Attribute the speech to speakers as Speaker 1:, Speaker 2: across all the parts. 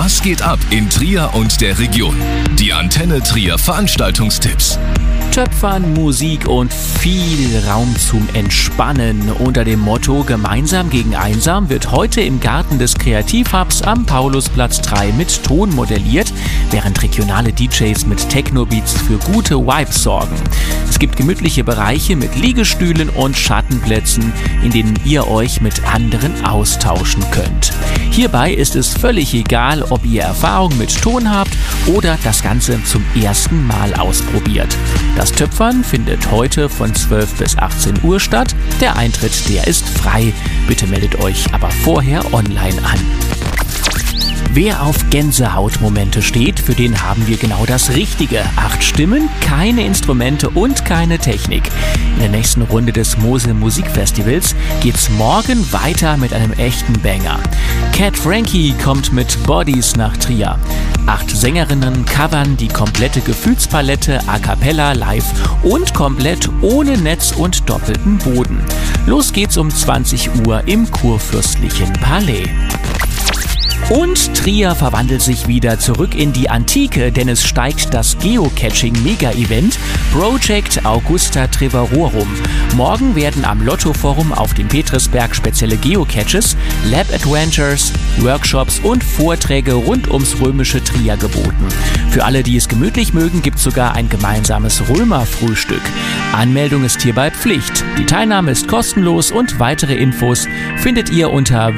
Speaker 1: Was geht ab in Trier und der Region? Die Antenne Trier Veranstaltungstipps.
Speaker 2: Töpfern, Musik und viel Raum zum Entspannen. Unter dem Motto Gemeinsam gegen Einsam wird heute im Garten des Kreativhubs am Paulusplatz 3 mit Ton modelliert, während regionale DJs mit Techno-Beats für gute Vibes sorgen. Es gibt gemütliche Bereiche mit Liegestühlen und Schattenplätzen, in denen ihr euch mit anderen austauschen könnt. Hierbei ist es völlig egal, ob ihr Erfahrung mit Ton habt oder das Ganze zum ersten Mal ausprobiert. Das Töpfern findet heute von 12 bis 18 Uhr statt. Der Eintritt, der ist frei. Bitte meldet euch aber vorher online an. Wer auf Gänsehautmomente steht, für den haben wir genau das Richtige. 8 Stimmen, keine Instrumente und keine Technik. In der nächsten Runde des Mosel Musikfestivals geht's morgen weiter mit einem echten Banger. Cat Frankie kommt mit Bodies nach Trier. 8 Sängerinnen covern die komplette Gefühlspalette a cappella live und komplett ohne Netz und doppelten Boden. Los geht's um 20 Uhr im Kurfürstlichen Palais. Und Trier verwandelt sich wieder zurück in die Antike, denn es steigt das Geocaching-Mega-Event Project Augusta Treverorum. Morgen werden am Lottoforum auf dem Petrisberg spezielle Geocaches, Lab-Adventures, Workshops und Vorträge rund ums römische Trier geboten. Für alle, die es gemütlich mögen, gibt es sogar ein gemeinsames Römerfrühstück. Anmeldung ist hierbei Pflicht. Die Teilnahme ist kostenlos und weitere Infos findet ihr unter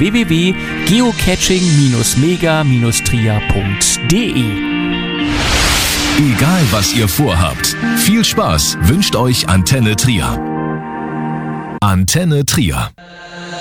Speaker 2: www.geocaching-mega-trier.de.
Speaker 1: Egal was ihr vorhabt, viel Spaß wünscht euch Antenne Trier. Antenne Trier.